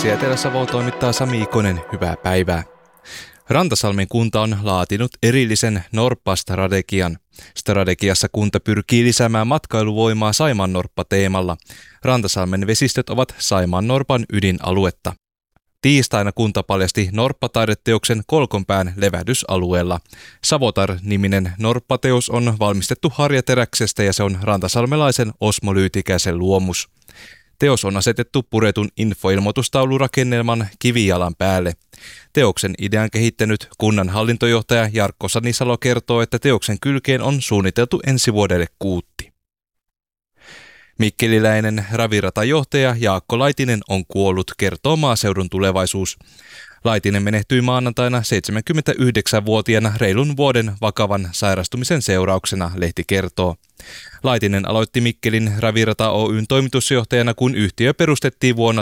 uutisia Etelä-Savoa toimittaa Sami Ikonen. Hyvää päivää. Rantasalmen kunta on laatinut erillisen norppastrategian. Strategiassa kunta pyrkii lisäämään matkailuvoimaa Saimaannorppa-teemalla. Rantasalmen vesistöt ovat Saimaannorpan ydinaluetta. Tiistaina kunta paljasti norppataideteoksen Kolkonpään levähdysalueella. Savotar-niminen norppateos on valmistettu harjateräksestä ja se on rantasalmelaisen Osmo Lyytikäisen luomus. Teos on asetettu puretun infoilmoitustaulurakennelman kivijalan päälle. Teoksen idean kehittänyt kunnan hallintojohtaja Jarkko Sanisalo kertoo, että teoksen kylkeen on suunniteltu ensi vuodelle kuutti. Mikkeliläinen raviratajohtaja Jaakko Laitinen on kuollut, kertoo Maaseudun Tulevaisuus. Laitinen menehtyi maanantaina 79-vuotiaana reilun vuoden vakavan sairastumisen seurauksena, lehti kertoo. Laitinen aloitti Mikkelin Ravirata Oyn toimitusjohtajana, kun yhtiö perustettiin vuonna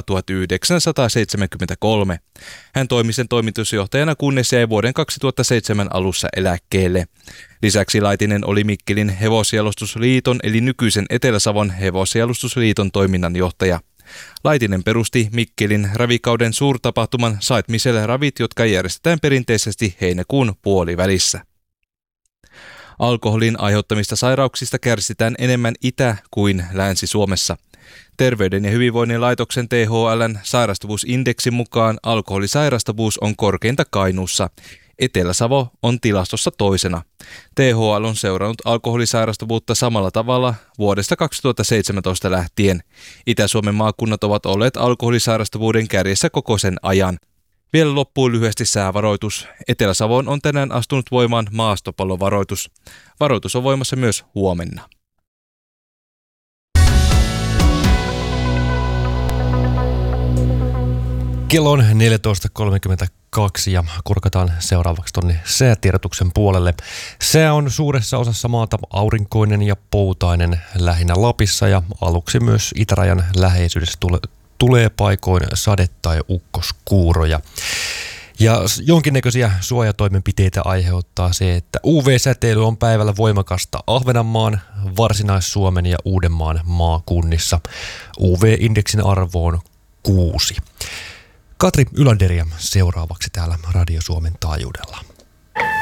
1973. Hän toimi sen toimitusjohtajana, kunnes jäi vuoden 2007 alussa eläkkeelle. Lisäksi Laitinen oli Mikkelin Hevosjalostusliiton eli nykyisen Etelä-Savon Hevosjalostusliiton toiminnanjohtaja. Laitinen perusti Mikkelin ravikauden suurtapahtuman Saitmiselle ravit, jotka järjestetään perinteisesti heinäkuun puolivälissä. Alkoholin aiheuttamista sairauksista kärsitään enemmän Itä- kuin Länsi-Suomessa. Terveyden ja hyvinvoinnin laitoksen THL:n sairastavuusindeksin mukaan alkoholisairastavuus on korkeinta Kainuussa. Etelä-Savo on tilastossa toisena. THL on seurannut alkoholisairastavuutta samalla tavalla vuodesta 2017 lähtien. Itä-Suomen maakunnat ovat olleet alkoholisairastavuuden kärjessä koko sen ajan. Vielä loppuun lyhyesti säävaroitus. Etelä-Savoon on tänään astunut voimaan maastopallovaroitus. Varoitus on voimassa myös huomenna. Kello on 14.32 ja kurkataan seuraavaksi tuonne säätiedotuksen puolelle. Sää on suuressa osassa maata aurinkoinen ja poutainen lähinnä Lapissa ja aluksi myös itärajan läheisyydessä tulee paikoin sade- tai ukkoskuuroja. Ja jonkinnäköisiä suojatoimenpiteitä aiheuttaa se, että UV-säteily on päivällä voimakasta Ahvenanmaan, Varsinais-Suomen ja Uudenmaan maakunnissa. UV-indeksin arvo on 6. Katri Ylanderia seuraavaksi täällä Radio Suomen taajuudella.